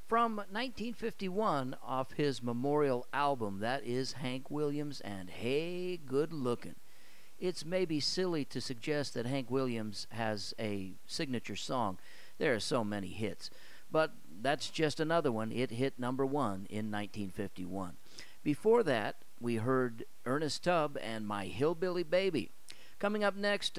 From 1951, off his memorial album, that is Hank Williams and Hey Good Lookin'. It's maybe silly to suggest that Hank Williams has a signature song. There are so many hits. But that's just another one. It hit number one in 1951. Before that, we heard Ernest Tubb and My Hillbilly Baby. Coming up next,